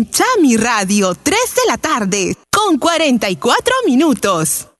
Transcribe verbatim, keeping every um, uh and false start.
en Chami Radio, tres de la tarde, con cuarenta y cuatro minutos.